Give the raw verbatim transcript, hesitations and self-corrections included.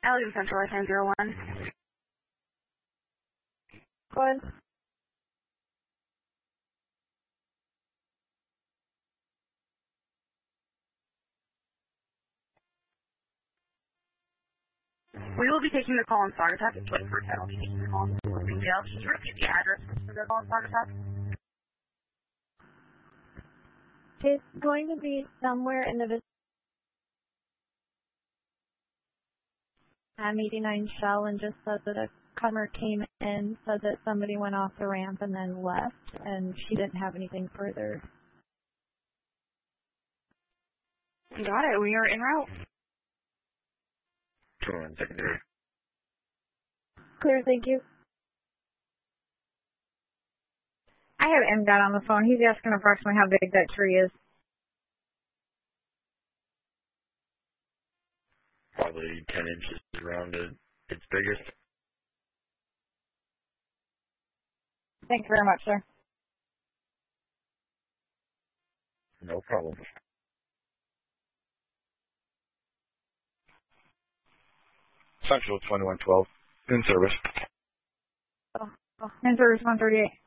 Allegan Central, I ten zero one. Go ahead. We will be taking the call on Saugatuck. It's like for I'll be taking the call on Springdale. Can you repeat the address for the call on Saugatuck? It's going to be somewhere in the vicinity. I'm eighty-nine Shell and just said that a customer came in, said that somebody went off the ramp and then left, and she didn't have anything further. Got it. We are en route. Turn secondary. Clear, thank you. I have M DOT on the phone. He's asking approximately how big that tree is. Probably ten inches around it. Its biggest. Thank you very much, sir. No problem. Central twenty-one twelve. In service. Oh, oh. In service one thirty-eight.